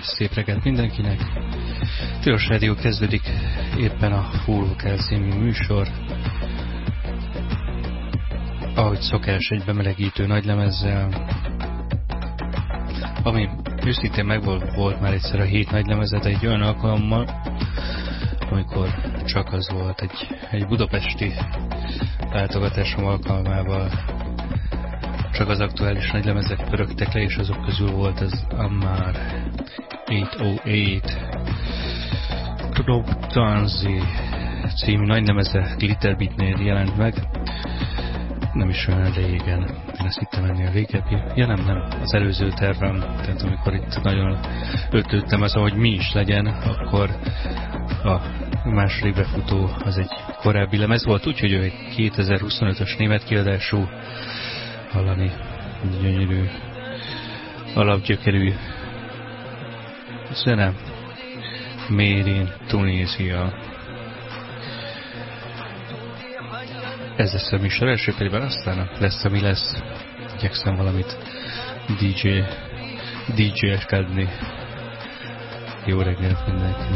szép reggelt mindenkinek. Tilos Rádió kezdődik, éppen a Full Vocal című műsor. Ahogy szokás, egy bemelegítő nagylemezzel, ami őszintén volt már egyszer a 7 nagylemezet egy olyan alkalommal, amikor csak az volt egy budapesti látogatásom alkalmával, csak az aktuális nagylemezek pörögtek le, és azok közül volt az Ammar 808 Kroktanzi című nagylemeze Glitterbeatnél jelent meg. Nem is olyan régen, én ezt hittem ennél régebbi. Ja nem, az előző tervem, tehát amikor itt nagyon ötlődtem az, ahogy mi is legyen, akkor a második befutó az egy korábbi lemez volt, úgyhogy ő egy 2025-ös német kiadású, hallani gyönyörű, alapgyökerű zene, Made in Tunisia. Ez lesz a műsor első felében, aztán lesz, ami lesz. Igyekszem valamit DJ-eskedni. Jó reggelt mindenkinek.